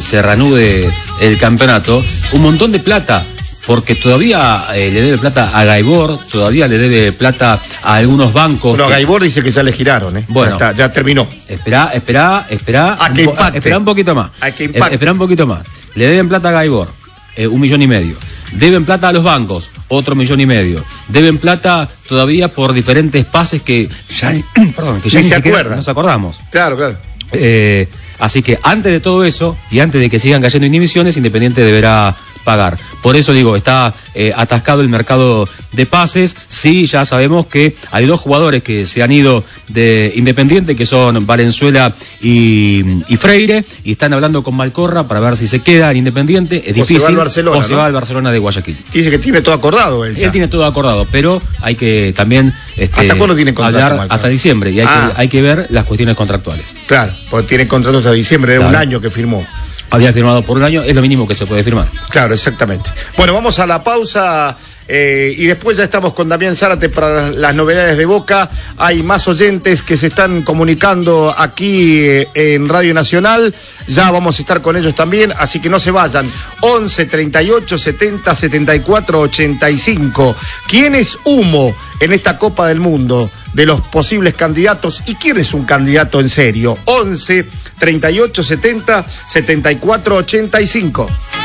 se reanude el campeonato, un montón de plata, porque todavía le debe plata a Gaibor, todavía le debe plata a algunos bancos. Bueno, Gaibor dice que ya le giraron, ¿eh? Bueno, ya está, ya terminó. Espera un poquito más. A que impacte. Espera un poquito más. Le deben plata a Gaibor, 1,5 millones. Deben plata a los bancos, otro 1,5 millones. Deben plata todavía por diferentes pases que ya, perdón, que ya ni se acuerdan. Nos acordamos. Claro. Así que antes de todo eso y antes de que sigan cayendo inhibiciones, Independiente deberá pagar. Por eso digo, está atascado el mercado de pases. Sí, ya sabemos que hay 2 jugadores que se han ido de Independiente, que son Valenzuela y Freire, y están hablando con Malcorra para ver si se queda en Independiente. Es difícil. O se va al Barcelona, o se va al Barcelona de Guayaquil. Dice que tiene todo acordado él. Él tiene todo acordado, pero hay que también ¿hasta cuándo tiene contrato, hablar? Hasta diciembre, y hay que ver las cuestiones contractuales. Claro, porque tiene contrato hasta diciembre, era un año que firmó. Había firmado por un año, es lo mínimo que se puede firmar. Claro, exactamente. Bueno, vamos a la pausa y después ya estamos con Damián Zárate para las novedades de Boca. Hay más oyentes que se están comunicando aquí en Radio Nacional. Ya vamos a estar con ellos también, así que no se vayan. 11 38 70 74 85. ¿Quién es humo en esta Copa del Mundo de los posibles candidatos? ¿Y quién es un candidato en serio? 11 38 70 74 85.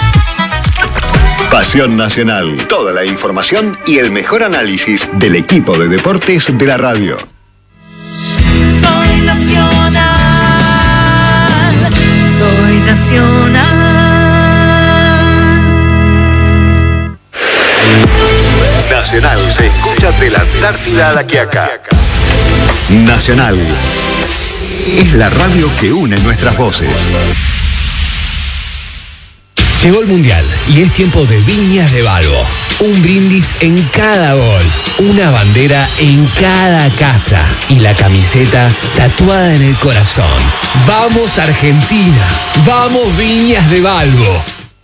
Pasión Nacional. Toda la información y el mejor análisis del equipo de deportes de la radio. Soy Nacional. Soy Nacional. Nacional se escucha de la Antártida a la Quiaca. Nacional es la radio que une nuestras voces. Llegó el Mundial y es tiempo de Viñas de Balbo. Un brindis en cada gol, una bandera en cada casa y la camiseta tatuada en el corazón. ¡Vamos Argentina! ¡Vamos Viñas de Balbo!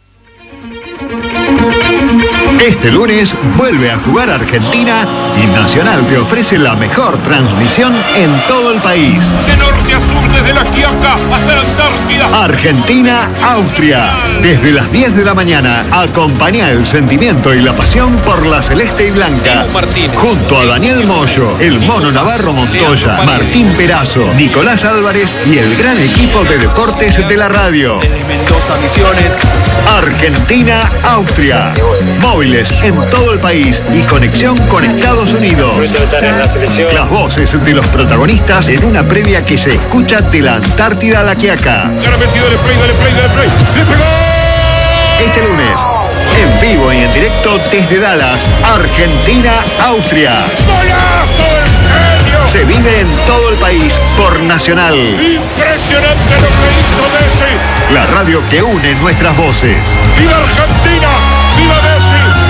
Este lunes vuelve a jugar Argentina y Nacional te ofrece la mejor transmisión en todo el país. De norte a sur, desde la Quiaca hasta la Antártida. Argentina-Austria. Desde las 10 de la mañana, acompaña el sentimiento y la pasión por la celeste y blanca. Junto a Daniel Moyo, el Mono Navarro Montoya, Martín Perazo, Nicolás Álvarez y el gran equipo de deportes de la radio. Desde Mendoza, Misiones. Argentina-Austria. Móviles en todo el país y conexión con Estados Unidos. Las voces de los protagonistas en una previa que se escucha de la Antártida a la Quiaca. Dale play. Este lunes, en vivo y en directo desde Dallas, Argentina-Austria. ¡Golazo del genio! Se vive en todo el país por Nacional. Impresionante lo que hizo Messi. La radio que une nuestras voces. ¡Viva Argentina!